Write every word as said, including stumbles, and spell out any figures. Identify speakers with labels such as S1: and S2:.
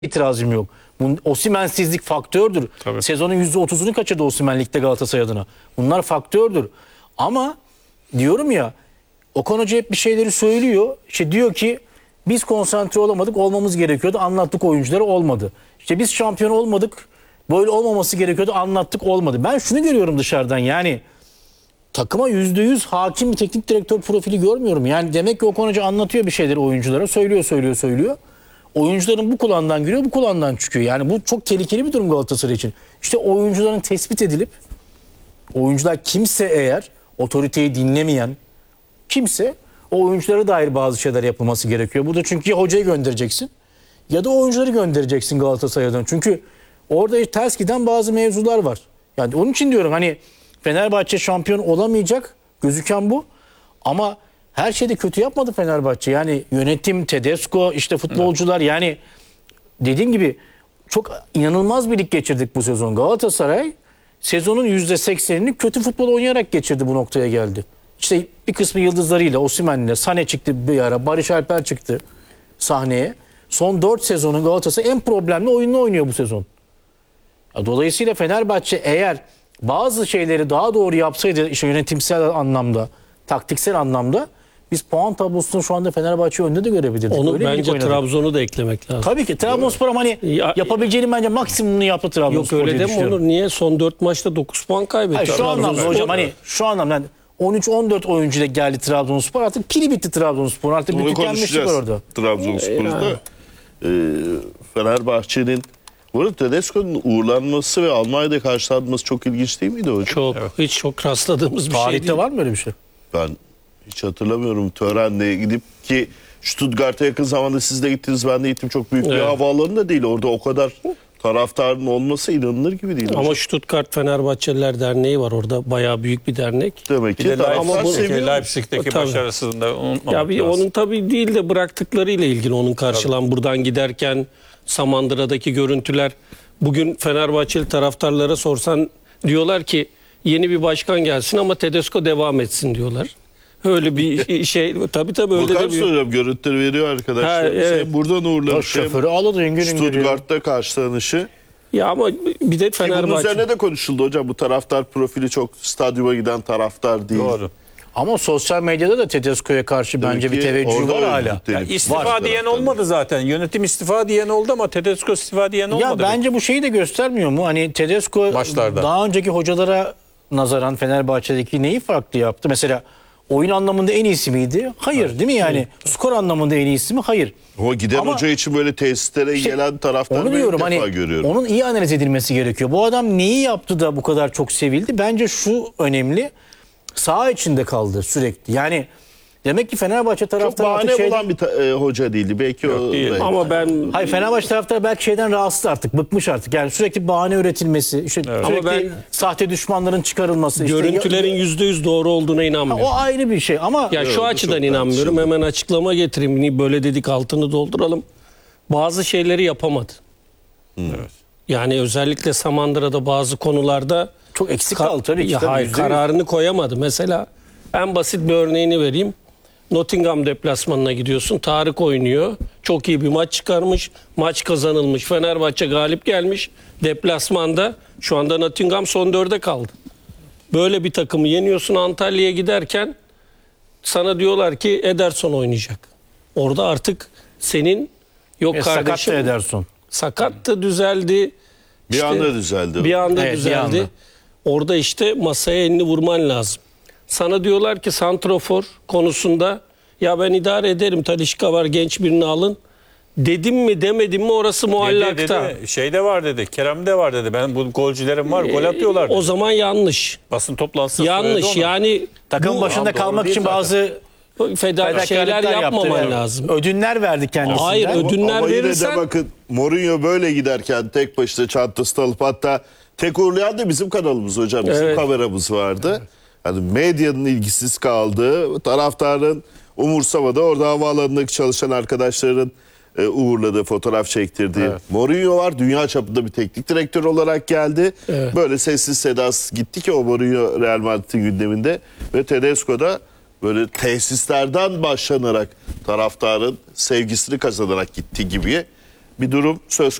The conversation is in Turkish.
S1: itirazım yok. Bu Osimhen'sizlik faktördür.
S2: Tabii.
S1: Sezonun yüzde otuzunu kaçırdı Osimhen ligde Galatasaray adına. Bunlar faktördür. Ama diyorum ya, Okan Hoca hep bir şeyleri söylüyor. İşte diyor ki biz konsantre olamadık, olmamız gerekiyordu. Anlattık oyunculara, olmadı. İşte biz şampiyon olmadık, böyle olmaması gerekiyordu. Anlattık, olmadı. Ben şunu görüyorum dışarıdan, yani takıma yüzde yüz hakim bir teknik direktör profili görmüyorum. Yani demek ki Okan Hoca anlatıyor bir şeyleri oyunculara. Söylüyor, söylüyor, söylüyor. Oyuncuların bu kulağından giriyor, bu kulağından çıkıyor. Yani bu çok tehlikeli bir durum Galatasaray için. İşte oyuncuların tespit edilip, oyuncular kimse eğer otoriteyi dinlemeyen kimse, o oyunculara dair bazı şeyler yapılması gerekiyor. Bu da çünkü ya hocayı göndereceksin ya da oyuncuları göndereceksin Galatasaray'dan. Çünkü orada ters giden bazı mevzular var. Yani onun için diyorum, hani Fenerbahçe şampiyon olamayacak gözüken bu. Ama her şeyde kötü yapmadı Fenerbahçe. Yani yönetim, Tedesco, işte futbolcular, evet. Yani dediğim gibi çok inanılmaz bir lig geçirdik bu sezon. Galatasaray sezonun yüzde seksenini kötü futbol oynayarak geçirdi, bu noktaya geldi. İşte bir kısmı yıldızlarıyla, Osimhen'le, Sané çıktı bir ara, Barış Alper çıktı sahneye. Son dört sezonun Galatasaray en problemli oyununu oynuyor bu sezon. Dolayısıyla Fenerbahçe eğer bazı şeyleri daha doğru yapsaydı, işte yönetimsel anlamda, taktiksel anlamda, biz puan tablosunu şu anda Fenerbahçe önünde de görebilirdik.
S3: Onu
S1: öyle
S3: bence Trabzon'u da eklemek lazım.
S1: Tabii ki Trabzonspor hani ya, yapabileceğinin bence maksimumunu yaptı Trabzonspor.
S3: Yok öyle deme Onur. Niye? Son dört maçta dokuz puan kaybetti.
S1: Hayır, şu anlamda hocam, hani şu anlamda yani on üç on dört oyuncuyla geldi Trabzonspor. Artık pili bitti Trabzonspor. Artık bir tükenmişlik var orada.
S4: Trabzonspor'da e, Fenerbahçe'nin, bu arada Tedesco'nun uğurlanması ve Almanya'da karşılanması çok ilginç değil miydi hocam?
S3: Çok. Evet. Hiç çok rastladığımız bir
S1: Tarihte
S3: şey değil.
S1: var mı öyle bir şey?
S4: Ben hiç hatırlamıyorum. Törenle gidip, ki Stuttgart'a yakın zamanda siz de gittiniz, ben de gittim. Çok büyük bir evet. havaalanı da değil. Orada o kadar taraftarın olması inanılır gibi değil.
S3: Ama
S4: hocam.
S3: Stuttgart Fenerbahçeliler Derneği var orada. Bayağı büyük bir dernek.
S4: Demek ki
S2: Leipzig'teki, Leipzig'teki başarısını da unutmamak
S3: ya bir
S2: lazım.
S3: Onun tabii değil de bıraktıklarıyla ilgili onun karşılan tabii. Buradan giderken Samandıra'daki görüntüler, bugün Fenerbahçeli taraftarlara sorsan diyorlar ki yeni bir başkan gelsin ama Tedesco devam etsin diyorlar. Öyle bir şey tabii tabii öyle
S4: Bakar
S3: de bir...
S4: söylüyorum, görüntüleri veriyor arkadaşlar. Ha, evet. Sen buradan uğurlamış.
S1: Şoförü ağladı üngür üngür.
S4: Stuttgart'ta karşılanışı.
S3: Ya ama bir de Fenerbahçe...
S4: Bunun üzerine de konuşuldu hocam. Bu taraftar profili çok stadyuma giden taraftar değil.
S2: Doğru.
S1: Ama sosyal medyada da Tedesco'ya karşı
S4: Tabii
S1: bence bir teveccüh var hala.
S2: Ya istifa
S1: var.
S2: diyen olmadı zaten. Yönetim istifa diyen oldu ama Tedesco istifa diyen olmadı.
S1: Ya bence bu şeyi de göstermiyor mu? Hani Tedesco
S2: Başlarda.
S1: daha önceki hocalara nazaran Fenerbahçe'deki neyi farklı yaptı? Mesela oyun anlamında en iyisi miydi? Hayır, evet. Değil mi yani? Evet. Skor anlamında en iyisi mi? Hayır.
S4: O giden ama hoca için böyle tesislere işte, gelen taraftarı
S1: onu diyorum,
S4: ben ilk
S1: hani,
S4: defa görüyorum.
S1: Onun iyi analiz edilmesi gerekiyor. Bu adam neyi yaptı da bu kadar çok sevildi? Bence şu önemli. Saha içinde kaldı sürekli. Yani demek ki Fenerbahçe taraftarı
S4: çok bahane
S1: şeyden...
S4: bulan bir ta- e, hoca değildi. Belki
S2: Yok,
S4: o
S2: değil.
S3: Ama ben
S1: Hayır, Fenerbahçe taraftarı belki şeyden rahatsız artık, bıkmış artık. Yani sürekli bahane üretilmesi, işte
S2: evet.
S1: sürekli
S3: ben,
S1: sahte düşmanların çıkarılması.
S3: Görüntülerin
S1: işte,
S3: yüzde yüz doğru olduğuna inanmıyorum.
S1: o ayrı bir şey ama
S3: ya şu
S4: evet,
S3: açıdan inanmıyorum. Hemen açıklama getireyim. Böyle dedik, altını dolduralım. Bazı şeyleri yapamadı.
S2: Evet.
S3: Yani özellikle Samandıra'da bazı konularda
S1: çok eksik kaldı tabii ki.
S3: Ya hayır, kararını koyamadı. Mesela en basit bir örneğini vereyim. Nottingham deplasmanına gidiyorsun. Tarık oynuyor. Çok iyi bir maç çıkarmış. Maç kazanılmış. Fenerbahçe galip gelmiş. Deplasmanda şu anda Nottingham son dörde kaldı. Böyle bir takımı yeniyorsun. Antalya'ya giderken sana diyorlar ki Ederson oynayacak. Orada artık senin yok
S1: e,
S3: kardeşim.
S1: Sakattı Ederson.
S3: Sakattı, düzeldi.
S4: Bir
S3: İşte,
S4: anda düzeldi.
S3: Bir anda
S1: evet,
S3: düzeldi.
S1: Bir anda.
S3: Orada işte masaya elini vurman lazım. Sana diyorlar ki santrofor konusunda ya ben idare ederim, Talisca var, genç birini alın. Dedim mi demedim mi orası muallakta.
S2: Dedi, dedi. Şey de var dedi. Kerem de var dedi. Ben bu golcülerim var. Gol atıyorlar dedi.
S3: O zaman yanlış.
S2: Basın toplantısı
S3: yanlış yani.
S1: Takım başında kalmak için
S2: zaten.
S1: bazı
S3: feda şeyler yapmaman
S1: yaptı.
S3: lazım.
S1: Ödünler verdi kendisinden.
S3: Hayır, ödünler
S4: ama
S3: verirsen...
S4: yine de bakın, Mourinho böyle giderken tek başına çantasını alıp, hatta tek uğurlayan da bizim kanalımız hocam. Bizim
S3: evet.
S4: kameramız vardı. Evet. Yani medyanın ilgisiz kaldığı, taraftarın umursamadı. Orada havaalanındaki çalışan arkadaşların e, uğurladığı, fotoğraf çektirdiği evet. Mourinho var. Dünya çapında bir teknik direktör olarak geldi. Evet. Böyle sessiz sedasız gitti ki o Mourinho Real Madrid'in gündeminde. Ve Tedesco da böyle tesislerden başlanarak taraftarın sevgisini kazanarak gitti gibi bir durum söz